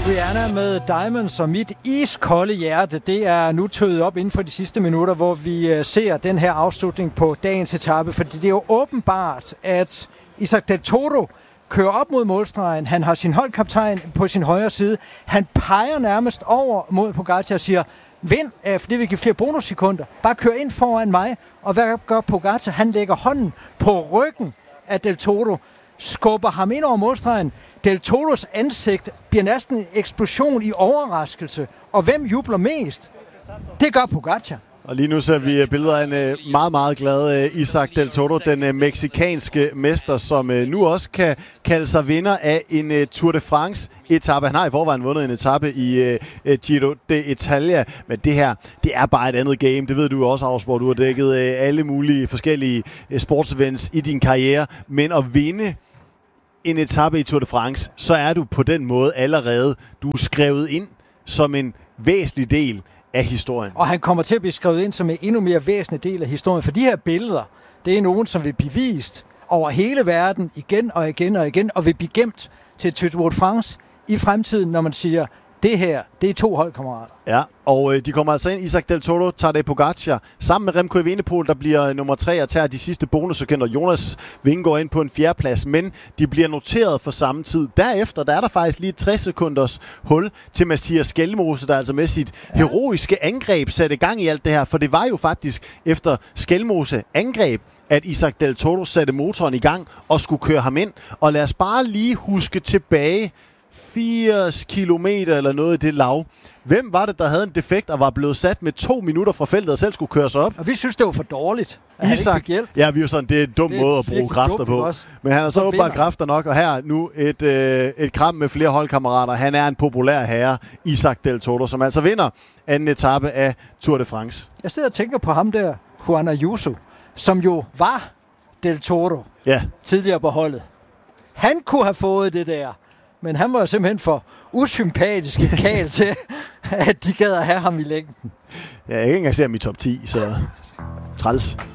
Rihanna med Diamonds, og mit iskolde hjerte, det er nu tøet op inden for de sidste minutter, hvor vi ser den her afslutning på dagens etape, fordi det er jo åbenbart, at Isaac Del Toro kører op mod målstregen. Han har sin holdkaptajn på sin højre side. Han peger nærmest over mod Pogacar og siger, vind, fordi vi giver flere bonussekunder. Bare kør ind foran mig. Og hvad gør Pogacar? Han lægger hånden på ryggen af Del Toro, skubber ham ind over målstregen. Del Toros ansigt bliver næsten en eksplosion i overraskelse. Og hvem jubler mest? Det gør Pogacar. Og lige nu ser vi billeder af en meget, meget glad Isaac Del Toro, den meksikanske mester, som nu også kan kalde sig vinder af en Tour de France-etape. Han har i forvejen vundet en etape i Giro d'Italia, men det her, det er bare et andet game. Det ved du også, Ausborg. Du har dækket alle mulige forskellige sportsevents i din karriere, men at vinde en etape i Tour de France, så er du på den måde allerede, du er skrevet ind som en væsentlig del af historien. Og han kommer til at blive skrevet ind som en endnu mere væsentlig del af historien, for de her billeder, det er nogen, som vil blive vist over hele verden igen og igen og igen, og vil blive gemt til Tour de France i fremtiden, når man siger, det her, det er 2 holdkammerater. Ja, og de kommer altså ind. Isaac Del Toro, Tadej Pogacar, sammen med Remco Evenepoel, der bliver nummer 3 og tager de sidste bonussekunder. Jonas Vingegaard ind på en 4. plads, men de bliver noteret for samme tid. Derefter, der er der faktisk lige et 60 sekunders hul til Mathias Skelmose, der altså med sit heroiske angreb satte gang i alt det her, for det var jo faktisk efter Skelmose angreb, at Isaac Del Toro satte motoren i gang og skulle køre ham ind. Og lad os bare lige huske tilbage 80 kilometer eller noget i det lav. Hvem var det, der havde en defekt og var blevet sat med 2 minutter fra feltet og selv skulle køre sig op? Og vi synes, det var for dårligt, at han ikke fik hjælp. Ja, vi er jo sådan, det er en dum måde at bruge kræfter på. Også. Men han har så åbenbart kræfter nok, og her nu et kram med flere holdkammerater. Han er en populær herre, Isaac Del Toro, som altså vinder anden etape af Tour de France. Jeg sidder og tænker på ham der, Juan Ayuso, som jo var Del Toro tidligere på holdet. Han kunne have fået det der. Men han var jo simpelthen for usympatisk kald til, at de gad at have ham i længden. Ja, jeg kan ikke engang se ham i top 10, så træls.